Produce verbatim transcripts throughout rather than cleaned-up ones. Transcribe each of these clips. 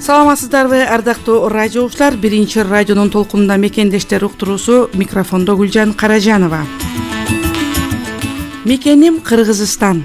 Саламатсыздарбы, ардактуу радио угуучулар. Биринчи радионун толкунунда мекендештер уктуруусу, микрофондо Гүлжан Каражанова. Мекеним Кыргызстан.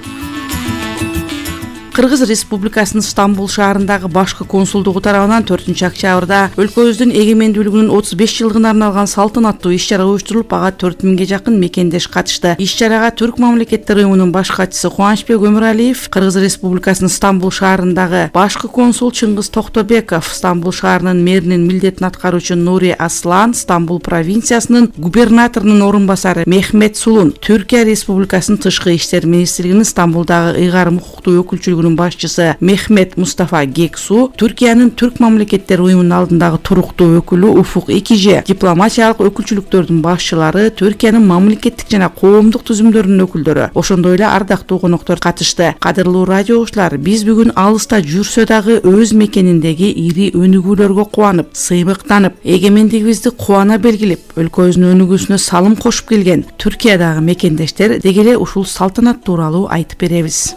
Кыргыз Республикасынын Стамбул шаарындагы башкы консулдугу тарабынан төртүнчү октябрда өлкөбүздүн эгемендүүлүгүнүн отуз беш жылдыгына арналган салтанаттуу иш-чара уюштурулуп, ага төрт миңге жакын мекендеш катышты. Иш-чарага Түрк мамлекеттер уюмунун баш катчысы Кубанычбек Өмүралиев, Кыргыз Республикасынын Стамбул шаарындагы башкы консул Чыңгыз Токтобеков, Стамбул шаарынын мэринин милдетин аткаруучу Нури Аслан, Стамбул провинциясынын губернаторунун орун басары Мехмет Сулун, Түркия Республикасынын тышкы иштер министрлигинин Стамбулдагы ыйгарым укуктуу өкүлчүлүгү башчысы Мехмет Мустафа Гексу, Түркиянын Түрк мамлекеттер уюмунун алдындагы туруктуу өкүлү Уфук Икиже, дипломатиялык өкүлчүлүктөрдүн башчылары, Түркиянын мамлекеттик жана коомдук түзүмдөрүнүн өкүлдөрү, ошондой эле ардактуу коноктор катышты. Кадырлуу радио угуучулар, биз бүгүн алыста жүрсө дагы өз мекениндеги ири өнүгүүлөргө кубанып, сыймыктанып, эгемендигибизди кубана белгилеп, өлкөбүздүн өнүгүүсүнө салым кошуп келген Түркиядагы мекендештер деги эле ушул салтанат тууралуу айтып беребиз.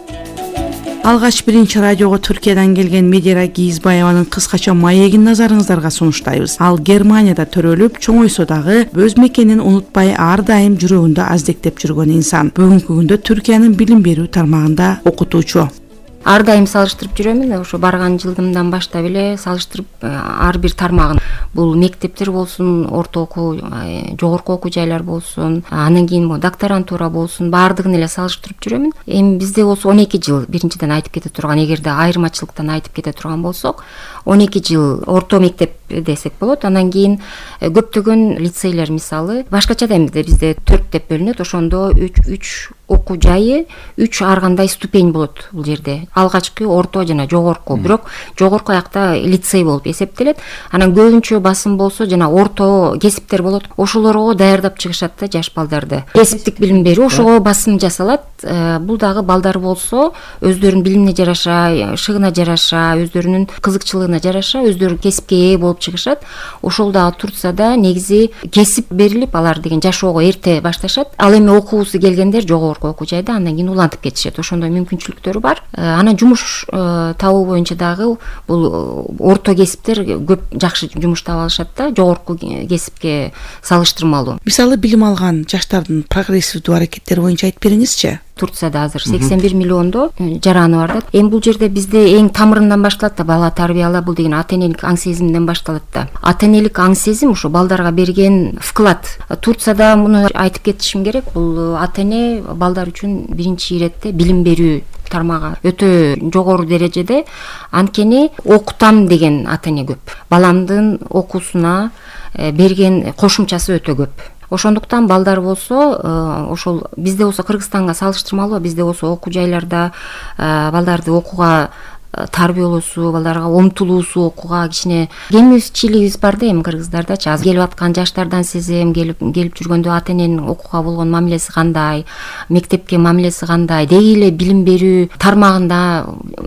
Алгач биринчи радиого Түркиядан келген Медера Кийизбаеванын кыскача маегин назарыңыздарга сунуштайбыз. Ал Германияда төрөлүп, чоңойсо дагы өз мекенин унутпай, ар дайым жүрөгүндө аздектеп жүргөн инсан. Бүгүнкү күндө Түркиянын билим берүү тармагында окутуучу. Ар дайым салыштырып жүрөмүн. Ошо барган жылдымдан баштап эле салыштырып, ар бир тармагын, бул мектептер болсун, орто окуу, жогорку окуу жайлар болсун, анан кийин докторантура болсун, баардыгын эле салыштырып жүрөмүн. Эми бизде болсо он эки жыл, биринчиден айтып кете турган, эгерде айырмачылыктан айтып кете турган болсок, он эки жыл орто мектеп десек болот. Анан кийин көптөгөн лицейлер, мисалы, башкача да эмде бизде төрт деп бөлүнөт. Ошондо үч окуу жайы, үч ар кандай ступень болот бул жерде. Алгачкы, орто жана жогорку. Бирок жогорку аякта лицей болуп эсептелет. Анан көбүнчө басым болсо жана орто кесиптер болот. Ошолорго даярдап чыгышат да жаш балдарды. Кесиптик билим берүү ошого басым жасалат. Бул дагы балдар болсо өздөрүнүн билимине жараша, шыгына жараша, өздөрүнүн кызыкчылыгына жараша өздөрү кесипке ээ болуп чыгышат. Ошол дагы Турцияда негизи кесип берилип, алар деген жашоого эрте башташат. Ал эми окуусу келгендер жогорку окуу жайда, андан кийин улантып кетишет. Ошондой мүмкүнчүлүктөрү бар. Анан жумуш табуу боюнча дагы бул орто кесиптер көп жакшы жумуш таба алышат да, жогорку кесипке салыштырмалуу. Мисалы, билим алган жаштардын прогрессивдүү аракеттери боюнча айтып бериңизчи. Турцияда азыр сексен бир миллиондо жараны бар да. Эми бул жерде бизде эң тамырынан башталат да, бала тарбиялап, бул деген ата энелик аң сезимден башталат да. Ата энелик аң сезим ушу балдарга берген вклад. Турцияда муну айтып кетишим керек, бул ата эне балдар үчүн биринчи иретте билим берүү тармагы өтө жогору дережеде. Анткени окутам деген ата эне көп. Баламдын окуусуна берген кошумчасы өтө көп. Ошондуктан балдар болсо, ошол бизде болсо Кыргызстанга салыштырмалуу, бизде болсо окуу жайларда балдарды окууга тарбиялоосу, балдарга омтулуусу, окууга кичине кемчилигибиз бар да эми кыргыздардачы. Азыр келип аткан жаштардан сезем, келип келип жүргөндө ата эненин окууга болгон мамилеси кандай, мектепке мамилеси кандай, деги эле билим берүү тармагында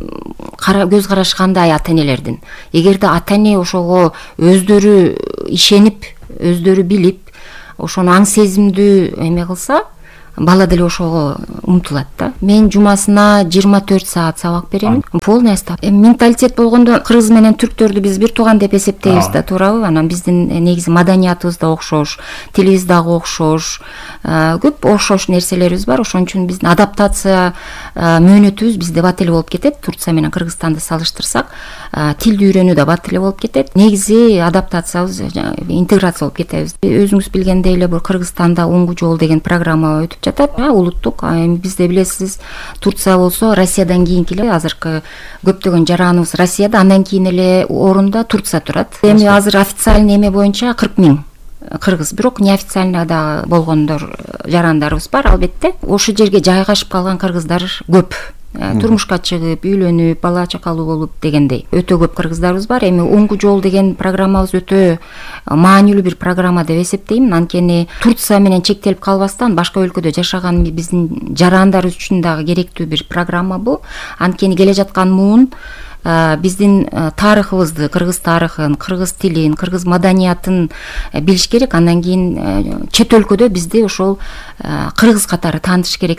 көз карашы кандай ата энелердин. Эгерде ата эне ошого өздөрү ишенип, өздөрү билип, ошону аң сезимдүү эме кылса, бала деле ошого умтулат да. Мен жумасына жыйырма төрт саат сабак беремин. Полный состав. Менталитет болгондо кыргыз менен түрктөрдү биз бир тууган деп эсептейбиз да, туурабы? Анан биздин негизи маданиятыбыз да окшош, тилибиз дагы окшош, көп окшош нерселерибиз бар. Ошон үчүн биздин адаптация мөөнөтүбүз бизде бат эле болуп кетет. Турция менен Кыргызстанды салыштырсак, тилди үйрөнүү да бат эле болуп кетет. Негизи адаптациябыз, интеграция болуп кетебиз. Өзүңүз билгендей эле бул Кыргызстанда Уңгу жол деген программа өтүп жатат. Улуттук, эми бизде билесиз, Турция болсо Россиядан кийинки эле азыркы көптөгөн жараныбыз Россияда, андан кийин эле орунда Турция турат. Эми азыр официальный эме боюнча кырк миң кыргыз, бирок неофициально да болгондор жарандарыбыз бар, албетте. Ошол жерге жайгашып калган кыргыздар көп. Турмушка чыгып, үйлөнүп, бала чакалуу болуп дегендей өтө көп кыргыздарыбыз бар. Эми Уңгу жол деген программабыз өтө маанилүү бир программа деп эсептейм. Анткени Турция менен чектелип калбастан башка өлкөдө жашаган биздин жарандарыбыз үчүн дагы керектүү бир программа бул. Анткени келе жаткан муун биздин тарыхыбызды, кыргыз тарыхын, кыргыз тилин, кыргыз маданиятын билиш керек. Андан кийин чет өлкөдө бизди ошол кыргыз катары таанытыш керек да.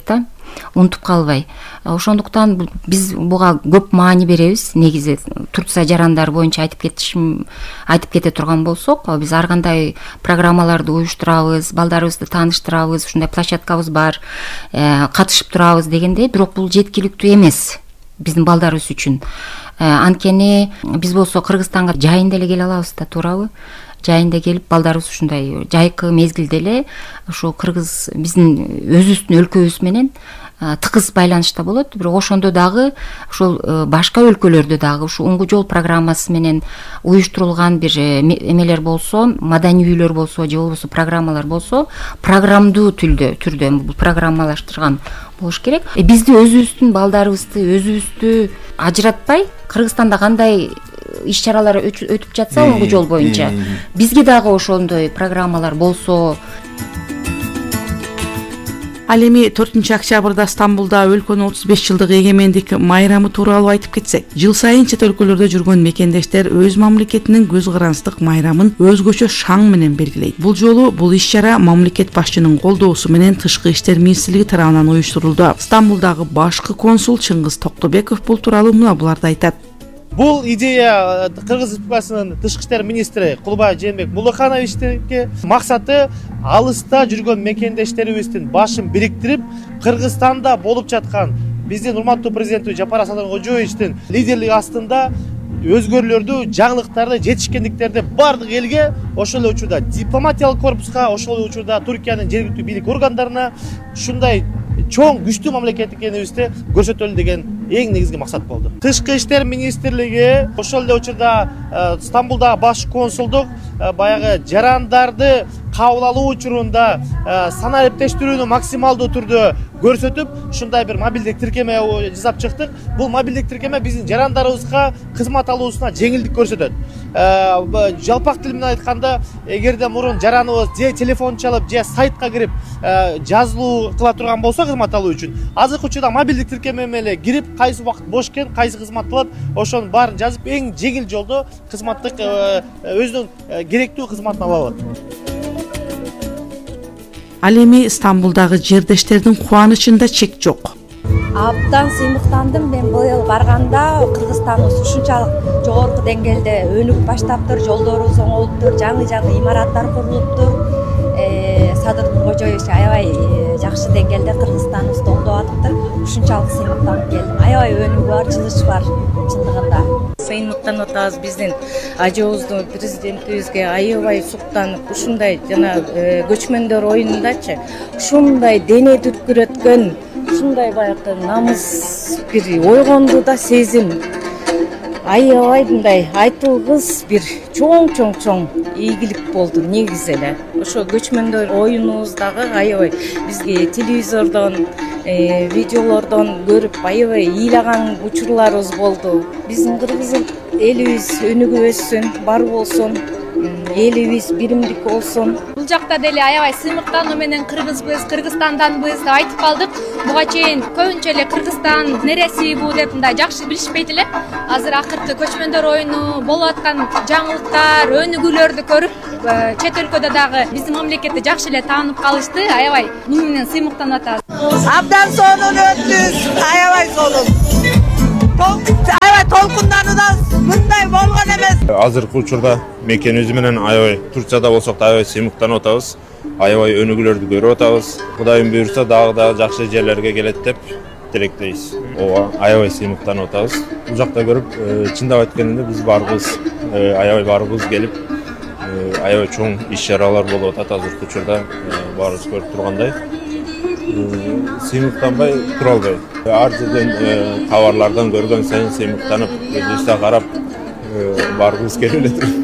унутуп калбай. Ошондуктан биз буга көп маани беребиз. Негизи Турция жарандары боюнча айтып кетишим айтып кете турган болсок, биз ар кандай программаларды уюштурабыз, балдарыбызды тааныштырабыз, ушундай площадкабыз бар, катышып турабыз дегендей, бирок бул жеткиликтүү эмес биздин балдарыбыз үчүн. Анткени биз болсо Кыргызстанга жайында эле келе алабыз да, туурабы? Жайында келип балдарыбыз ушундай жайкы мезгилде эле ошо кыргыз биздин өзүбүздүн өлкөбүз менен тыгыз байланышта болот. Бирок ошондо дагы ошол башка өлкөлөрдө дагы ушу уңгу жол программасы менен уюштурулган бир эмелер болсо, маданий үйлөр болсо же болбосо программалар болсо, программдуу түрдө түрдө бул программалаштырган болуш керек. Бизди өзүбүздүн балдарыбызды өзүбүздү ажыратпай, Кыргызстанда кандай иш-чаралар өтүп жатса уңгу жол боюнча бизге дагы ошондой программалар болсо. Ал эми төртүнчү октябрда Стамбулда өлкөнүн отуз беш жылдык эгемендик майрамы тууралуу айтып кетсек, жыл сайын чет өлкөлөрдө жүргөн мекендештер өз мамлекетинин көз карандык майрамын өзгөчө шаң менен белгилейт. Бул жолу бул иш-чара мамлекет башчынын колдоосу менен Тышкы иштер министрлиги тарабынан уюштурулду. Стамбулдагы башкы консул Чыңгыз Токтобеков бул тууралуу мына буларды айтат. Бул идея Кыргыз Республикасынын Тышкы иштер министри Кулбай Жээнбек Булыкановичтики. Максаты алыста жүргөн мекендештерибиздин башын бириктирип, Кыргызстанда болуп жаткан биздин урматтуу президенти Жапар Асаткожоевичтин лидерлиги астында өзгөрүүлөрдү, жаңылыктарды, жетишкендиктерди бардык элге, ошол эле учурда дипломатиялык корпуска, ошол эле учурда Түркиянын жергиликтүү бийлик органдарына ушундай чоң күчтүү мамлекет экенибизди көрсөтөлү деген эң негизги максат болду. Тышкы иштер министрлиги ошол эле учурда Стамбулдагы баш консулдук баягы жарандарды кабыл алуу учурунда санариптештирүүнү максималдуу түрдө көрсөтүп, ушундай бир мобилдик тиркеме жасап чыктык. Бул мобилдик тиркеме биздин жарандарыбызга кызмат алуусуна жеңилдик көрсөтөт. Жалпак тил менен айтканда, эгерде мурун жараныбыз же телефон чалып, же сайтка кирип жазылуу кыла турган болсо кызмат алуу үчүн, азыркы учурда мобилдик тиркеме менен кирип, кайсы убакыт бош экен, кайсы кызмат кылат, ошонун баарын жазып, эң жеңил жолдо кызматтык өзүнүн керектүү кызматын ала алат. Ал эми Стамбулдагы жердештердин кубанычында чек жок. Абдан сыймыктандым. Мен быйыл барганда Кыргызстаныбыз ушунчалык жогорку деңгээлде өнүгүп баштаптыр, жолдорубуз оңолуптур, жаңы-жаңы имараттар курулуптур. Садыр Нуркожоевич аябай жакшы деңгээлде Кыргызстаныбызды оңдоп атыптыр. Ушунчалык сыймыктанып келдим. Аябай өнүгүү бар, жылыш бар чындыгында. Сыймыктанып атабыз, биздин ажообуздун президентибизге аябай суктанып, ушундай жана көчмөндөр оюнундачы ушундай дене дүркүрөткөн, ушундай баягы намыс бир ойгонду да сезим. Аябай мындай айтылгыс бир чоң-чоң-чоң ийгилик болду негизи эле. Ошо көчмөндөр оюнубуздагы аябай бизге телевизордон, видеолордон көрүп аябай ыйлаган учурларыбыз болду. Биздин кыргыз элибиз өнүгүп өссүн, бар болсун, элибиз биримдик болсун. Бул жакта деле аябай сыймыктануу менен кыргызбыз, Кыргызстанданбыз деп айтып калдык. Буга чейин көбүнчө эле Кыргызстан нереси бу деп мындай жакшы билишпейт эле. Азыр акыркы көчмөндөр оюну болуп аткан жаңылыктар, өнүгүүлөрдү көрүп, чет өлкөдө дагы биздин мамлекетти жакшы эле таанып калышты. Аябай муну менен сыймыктанып атабыз. Абдан сонун өттүбүз, аябай сонун. Аябай толкундануубуз мындай болгон эмес. Азыркы учурда мекенибиз менен аябай Турцияда болсок да аябай сыймыктанып атабыз. Аябай өнүгүүлөрдү көрүп атабыз. Кудайым буйрса дагы да жакшы жерлерге келет деп тилектейбиз. Ооба, аябай сыймыктанып атабыз. Бул жакта көрүп, чындап айтканда биз барыбыз, аябай барыбыз келип, аябай чоң иш-чаралар болуп атат азыркы учурда, баарыбыз көрүп тургандай. Сыймыктанбай тура албайм. Ар жерден кабарлардан көргөн сайын сыймыктанып, өзүбүзгө карап барыбыз келип эле турат.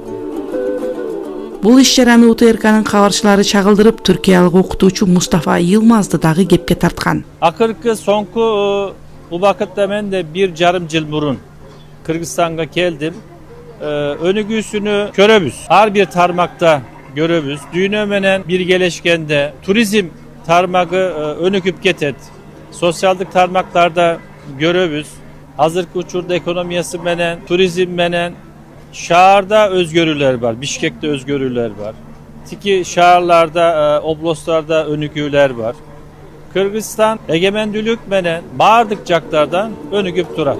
Бул иш-чараны У Т Р К'нын кабарчылары чагылдырып, түркиялык окутуучу Мустафа Йылмазды дагы кепке тарткан. Акыркы соңку убакытта мен де бир жарым жыл мурун Кыргызстанга келдим. Өнүгүүсүнү көрөбүз. Ар бир тармакта көрөбүз. Дүйнө менен биргелешкенде туризм тармагы өнүгүп кетет. Социалдык тармактарда көрөбүз. Азыркы учурда экономиясы менен, туризм менен шаарда өзгөрүүлөр бар, Бишкекте өзгөрүүлөр бар. Тики шаарларда, областларда өнүгүүлөр бар. Kırgızistan egemendүүлүк менен баардык жактардан өнүгүп турат.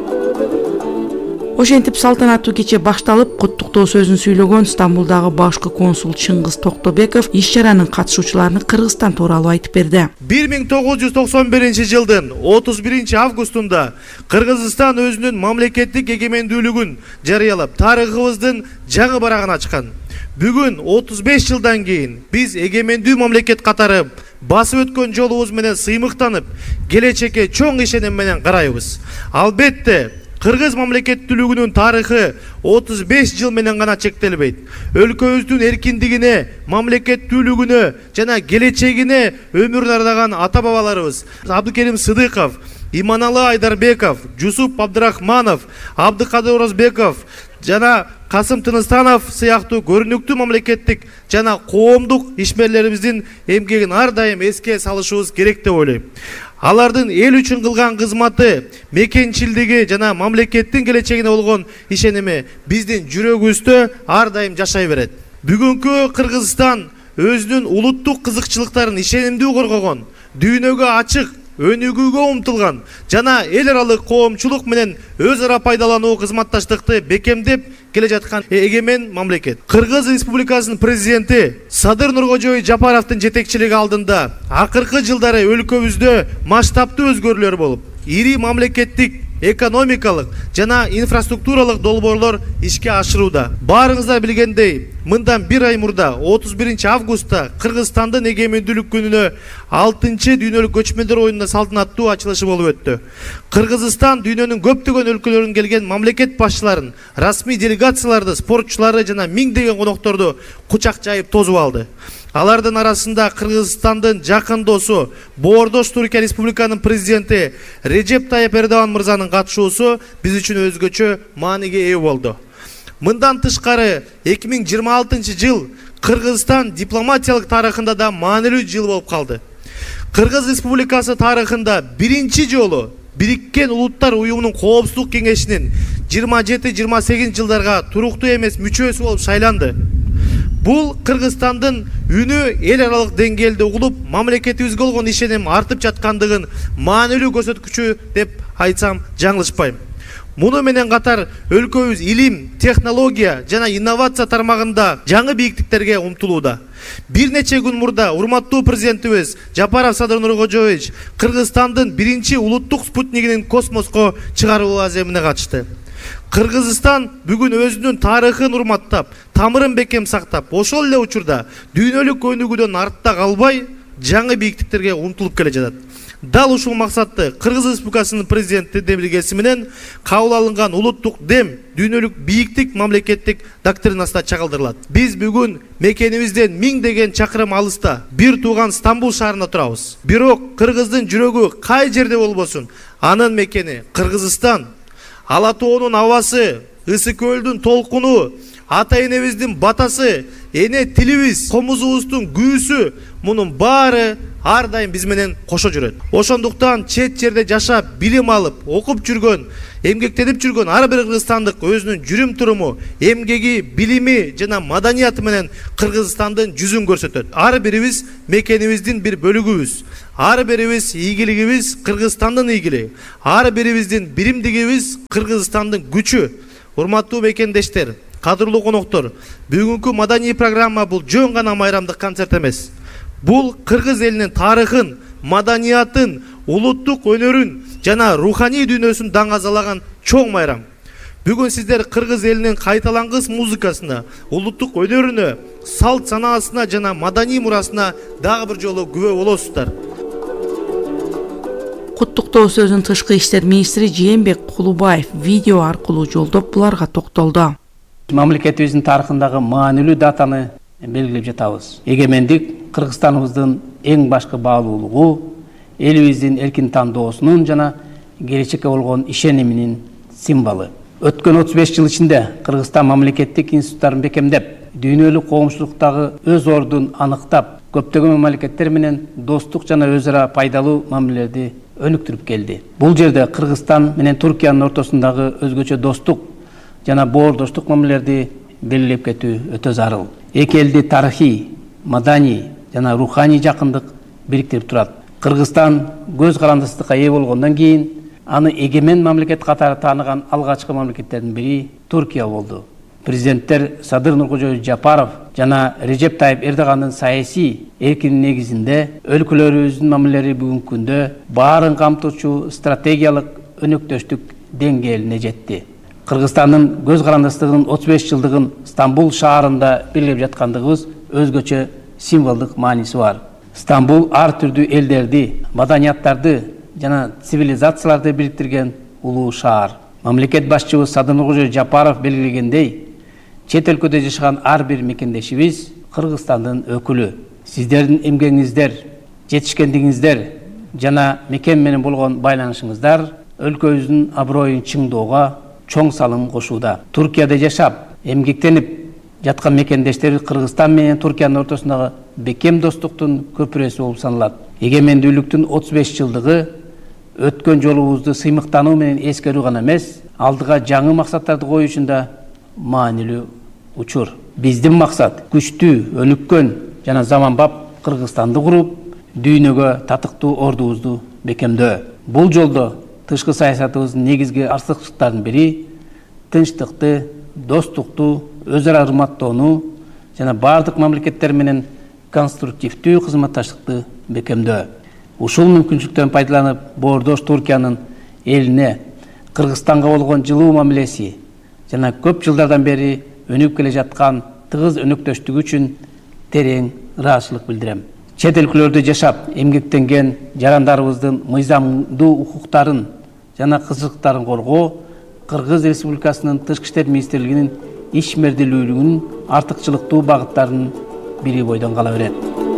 Ошентип салтанаттуу кече башталып, куттуктоо сөзүн сүйлөгөн Стамбулдагы башкы консул Чыңгыз Токтобеков иш-чаранын катышуучуларына Кыргызстан тууралуу айтып берди. бир миң тогуз жүз токсон биринчи жылдын отуз биринчи августунда Кыргызстан өзүнүн мамлекеттик эгемендүүлүгүн жарыялап, тарыхыбыздын жаңы барагын ачкан. Бүгүн отуз беш жылдан кийин биз эгемендүү мамлекет катары басып өткөн жолубуз менен сыймыктанып, келечекке чоң ишеним менен карайбыз. Албетте, Кыргыз мамлекеттүүлүгүнүн тарыхы отуз беш жыл менен гана чектелбейт. Өлкөбүздүн эркиндигине, мамлекеттүүлүгүнө жана келечегине өмүрүн ардаган ата бабаларыбыз Абдыкерим Сыдыков, Иманалы Айдарбеков, Жусуп Абдырахманов, Абдыкадыр Орозбеков жана Касым Тыныстанов сыяктуу көрүнүктүү мамлекеттик жана коомдук ишмерлерибиздин эмгегин ар дайым эске салышыбыз керек деп ойлойм. Алардын эл үчүн кылган кызматы, мекенчилдиги жана мамлекеттин келечегине болгон ишеними биздин жүрөгүбүздө ар дайым жашай берет. Бүгүнкү Кыргызстан өзүнүн улуттук кызыкчылыктарын ишенимдүү коргогон, дүйнөгө ачык, өнүгүүгө умтулган жана эл аралык коомчулук менен өз ара пайдалануу кызматташтыкты бекемдеп келе жаткан эгемен мамлекет. Кыргыз Республикасынын президенти Садыр Нуркожоевич Жапаровдун жетекчилиги алдында акыркы жылдары өлкөбүздө масштабтуу өзгөрүүлөр болуп, ири мамлекеттик, экономикалык жана инфраструктуралык долбоорлор ишке ашырууда. Баарыңыздар билгендей, мындан бир ай мурда отуз биринчи августта Кыргызстандын эгемендүүлүк күнүнө алтынчы дүйнөлүк көчмөндөр оюнунун салтанаттуу ачылышы болуп өттү. Кыргызстан дүйнөнүн көптөгөн өлкөлөрүнөн келген мамлекет башчыларын, расмий делегацияларды, спортчуларды жана миңдеген конокторду кучак жайып тосуп алды. Алардын арасында Кыргызстандын жакын досу, Боордош Түркия Республиканын президенти Режеп Тайып Эрдоган мырзанын катышуусу биз үчүн өзгөчө мааниге ээ болду. Мындан тышкары эки миң жыйырма алтынчы жыл Кыргызстан дипломатиялык тарыхында да маанилүү жыл болуп калды. Кыргыз Республикасы тарыхында биринчи жолу Бириккен Улуттар Уюмунун Коопсуздук кеңешинин жыйырма жети жыйырма сегизинчи жылдарга туруктуу эмес мүчөсү болуп шайланды. Бул Кыргызстандын үнү эл аралык деңгээлде угулуп, мамлекетибизге болгон ишеним артып жаткандыгын маанилүү көрсөткүчү деп айтсам жаңылышпайм. Муну менен катар өлкөбүз илим, технология жана инновация тармагында жаңы бийиктиктерге умтулууда. Бир нече күн мурда урматтуу президентибиз Жапаров Садыр Нуркожоевич Кыргызстандын биринчи улуттук спутнигинин космоско чыгаруу аземине катышты. Кыргызстан бүгүн өзүнүн тарыхын урматтап, тамырын бекем сактап, ошол эле учурда дүйнөлүк өнүгүүдөн артта калбай, жаңы бийиктиктерге умтулуп келе жатат. Дал ушул максатты Кыргыз Республикасынын президенти демилгеси менен кабыл алынган улуттук дем дүйнөлүк бийиктик мамлекеттик доктринасында чагылдырылат. Биз бүгүн мекенибизден миңдеген чакырым алыста бир тууган Стамбул шаарында турабыз. Бирок Кыргыздын жүрөгү кай жерде болбосун, анын мекени Кыргызстан. Ала тоонун абасы, Ысы көлдүн толкуну, ата энебиздин батасы, эне тилибиз, комузубуздун күүсү, мунун баары ар дайым биз менен кошо жүрөт. Ошондуктан чет жерде жашап, билим алып, окуп жүргөн, эмгектенип жүргөн ар бир кыргызстандык өзүнүн жүрүм туруму, эмгеги, билими жана маданияты менен Кыргызстандын жүзүн көрсөтөт. Ар бирибиз мекенибиздин бир бөлүгүбүз. Ар бирибиз ийгилигибиз Кыргызстандын ийгилиги. Ар бирибиздин биримдигибиз Кыргызстандын күчү. Урматтуу мекендештер, кадырлуу коноктор, бүгүнкү маданий программа бул жөн гана майрамдык концерт эмес. Бул кыргыз элинин тарыхын, маданиятын, улуттук өнөрүн жана руханий дүйнөсүн даңазалаган чоң майрам. Бүгүн сиздер кыргыз элинин кайталангыс музыкасына, улуттук өнөрүнө, салт санаасына жана маданий мурасына дагы бир жолу күбө болосуздар. Куттуктоо сөзүн тышкы иштер министри Жээнбек Кулубаев видео аркылуу жолдоп буларга токтолду. Мамлекетибиздин тарыхындагы маанилүү датаны белгилеп жатабыз. Эгемендик Кыргызстаныбыздын эң башкы баалуулугу, элибиздин эркин тандоосунун жана келечекке болгон ишениминин символу. Өткөн отуз беш жыл ичинде Кыргызстан мамлекеттик институттарын бекемдеп, дүйнөлүк коомчулуктагы өз ордун аныктап, көптөгөн мамлекеттер менен достук жана өз ара пайдалуу мамилелерди өнүктүрүп келди. Бул жерде Кыргызстан менен Түркиянын ортосундагы өзгөчө достук жана боордоштук мамилелерди белгилеп кетүү өтө зарыл. Эки элди тарыхый, маданий жана руханий жакындык бириктирип турат. Кыргызстан көз карандысыздыкка ээ болгондон кийин аны эгемен мамлекет катары тааныган алгачкы мамлекеттердин бири Туркия болду. Президенттер Садыр Нуркожоевич Жапаров жана Режеп Тайып Эрдогандын саясий эркинин негизинде өлкөлөрүбүздүн мамилелери бүгүнкү күндө баарын камтуучу стратегиялык өнөктөштүк деңгээлине жетти. Кыргызстандын көз карандысыздыгынын отуз беш жылдыгын Стамбул шаарында белгилеп жаткандыгыбыз өзгөчө символдук мааниси бар. Стамбул ар түрдүү элдерди, маданияттарды жана цивилизацияларды бириктирген улуу шаар. Мамлекет башчыбыз Садыр Нуркожоевич Жапаров белгилегендей, чет өлкөдө жашаган ар бир мекендешибиз Кыргызстандын өкүлү. Сиздердин эмгегиңиздер, жетишкендигиңиздер жана мекен менен болгон байланышыңыздар өлкөбүздүн аброюн чыңдоого чоң салым кошууда. Туркияда жашап, эмгектенип жаткан мекендештерибиз Кыргызстан менен Туркиянын ортосундагы бекем достуктун көпүрөсү болуп саналат. Эгемендүүлүктүн отуз беш жылдыгы өткөн жолубузду сыймыктануу менен эскерүү гана эмес, алдыга жаңы максаттарды коюу үчүн да маанилүү учур. Биздин максат күчтүү, өнүккөн жана заманбап Кыргызстанды куруп, дүйнөгө татыктуу ордубузду бекемдөө. Бул жолдо тышкы саясатыбыздын негизги артыкчылыктарынын бири тынчтыкты, достукту, өз ара урматтоону жана бардык мамлекеттер менен конструктивдүү кызматташтыкты бекемдөө. Ушул мүмкүнчүлүктөн пайдаланып, боордош Туркиянын элине Кыргызстанга болгон жылуу мамилеси жана көп жылдардан бери өнүп келе жаткан тыгыз өнөктөштүгү үчүн терең ыраазычылык билдирем. Чет өлкөлөрдө жашап, эмгектенген жарандарыбыздын мыйзамдуу укуктарын жана кызыктарын коргоо Кыргыз Республикасынын Тышкы иштер министрлигинин ишмердүүлүгүнүн артыкчылыктуу багыттарынын бири бойдон кала берет.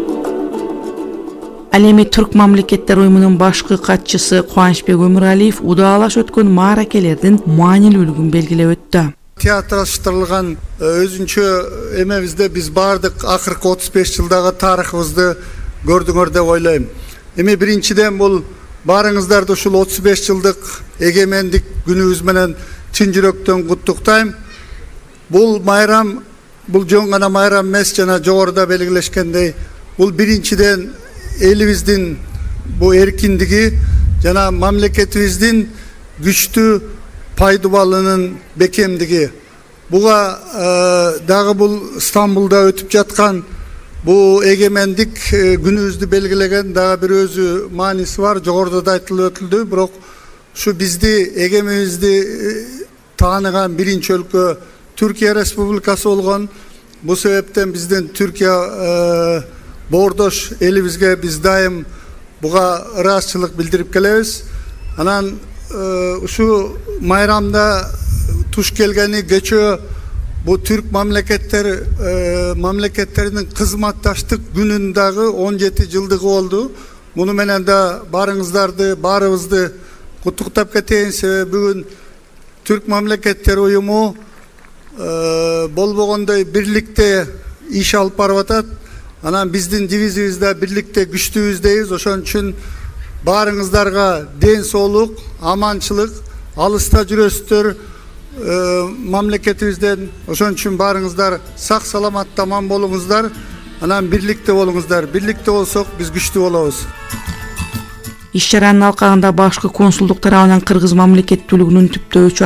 Ал эми Түрк мамлекеттер уюмунун башкы катчысы Кубанычбек Өмүралиев удаалаш өткөн мааракелердин маанилүүлүгүн белгилеп өттү. Театралаштырылган өзүнчө эмебизде биз бардык акыркы отуз беш жылдагы тарыхыбызды көрдүңөр деп ойлойм. Эми биринчиден бул баарыңыздарды ушул отуз беш жылдык эгемендик күнүбүз менен чын жүрөктөн куттуктайм. Бул майрам, бул жөн гана майрам эмес, жана жогоруда белгилешкендей, бул биринчиден элибиздин бу эркиндиги жана мамлекетибиздин күчтүү пайдубалынын бекемдиги. Буга дагы бул Стамбулда өтүп жаткан бу эгемендик күнүбүздү белгилеген дагы бир өзү мааниси бар. Жогоруда да айтылып өтүлдү, бирок ушу бизди эгемендигибизди тааныган биринчи өлкө Түркия Республикасы болгон. Бу себептен биздин Түркия боордош элибизге биз дайым буга ыраазычылык билдирип келебиз. Анан ушу майрамда туш келгени кечөө бу түрк мамлекеттер мамлекеттеринин кызматташтык күнүнүн дагы он жети жылдыгы болду. Муну менен да барыңыздарды, баарыбызды куттуктап кетейин, себеби бүгүн Түрк мамлекеттер уюму болбогондой бирликте иш алып барып атат. Анан биздин дивизиябиз да бирликте күчтүүбүздейбиз. Ошон үчүн баарыңыздарга ден соолук, аманчылык, алыста жүрөсүздөр мамлекетибизден. Ошон үчүн баарыңыздар сак саламат аман болуңуздар. Анан бирликте болуңуздар. Бирликте болсок биз күчтүү болобуз. Иш чаранын алкагында башкы консулдук тарабынан кыргыз мамлекеттүүлүгүнүн түптөөчү